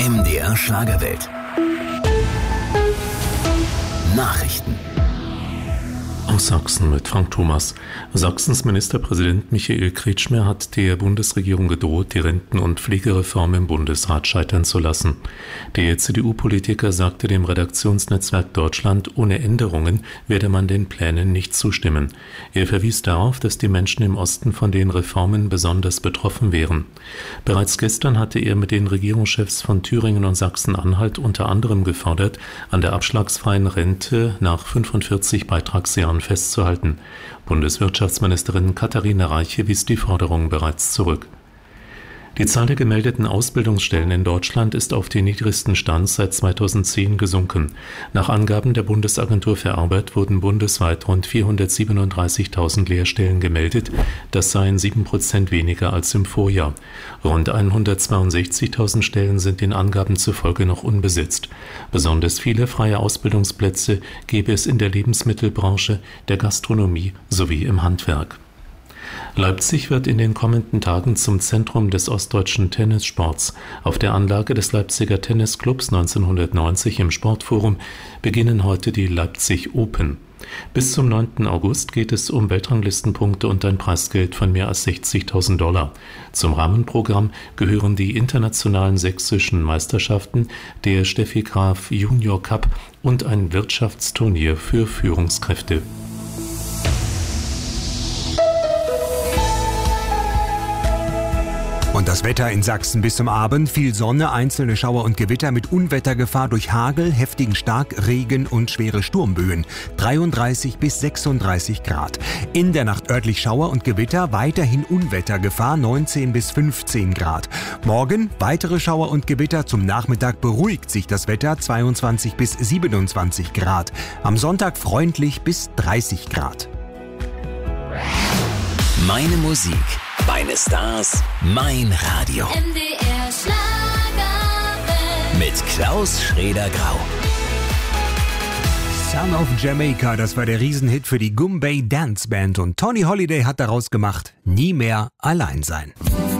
MDR Schlagerwelt. Nachrichten. Aus Sachsen mit Frank Thomas. Sachsens Ministerpräsident Michael Kretschmer hat der Bundesregierung gedroht, die Renten- und Pflegereform im Bundesrat scheitern zu lassen. Der CDU-Politiker sagte dem Redaktionsnetzwerk Deutschland, ohne Änderungen werde man den Plänen nicht zustimmen. Er verwies darauf, dass die Menschen im Osten von den Reformen besonders betroffen wären. Bereits gestern hatte er mit den Regierungschefs von Thüringen und Sachsen-Anhalt unter anderem gefordert, an der abschlagsfreien Rente nach 45 Beitragsjahren festzuhalten. Bundeswirtschaftsministerin Katharina Reiche wies die Forderung bereits zurück. Die Zahl der gemeldeten Ausbildungsstellen in Deutschland ist auf den niedrigsten Stand seit 2010 gesunken. Nach Angaben der Bundesagentur für Arbeit wurden bundesweit rund 437.000 Lehrstellen gemeldet. Das seien 7% weniger als im Vorjahr. Rund 162.000 Stellen sind den Angaben zufolge noch unbesetzt. Besonders viele freie Ausbildungsplätze gäbe es in der Lebensmittelbranche, der Gastronomie sowie im Handwerk. Leipzig wird in den kommenden Tagen zum Zentrum des ostdeutschen Tennissports. Auf der Anlage des Leipziger Tennisclubs 1990 im Sportforum beginnen heute die Leipzig Open. Bis zum 9. August geht es um Weltranglistenpunkte und ein Preisgeld von mehr als $60.000. Zum Rahmenprogramm gehören die internationalen sächsischen Meisterschaften, der Steffi Graf Junior Cup und ein Wirtschaftsturnier für Führungskräfte. Und das Wetter in Sachsen bis zum Abend: viel Sonne, einzelne Schauer und Gewitter mit Unwettergefahr durch Hagel, heftigen Starkregen und schwere Sturmböen. 33 bis 36 Grad. In der Nacht örtlich Schauer und Gewitter, weiterhin Unwettergefahr, 19 bis 15 Grad. Morgen weitere Schauer und Gewitter, zum Nachmittag beruhigt sich das Wetter, 22 bis 27 Grad. Am Sonntag freundlich bis 30 Grad. Meine Musik, meine Stars, mein Radio. MDR Schlagerwelt. Mit Klaus Schrader-Grau. Son of Jamaica, das war der Riesenhit für die Goombay Dance Band. Und Tony Holiday hat daraus gemacht: Nie mehr allein sein.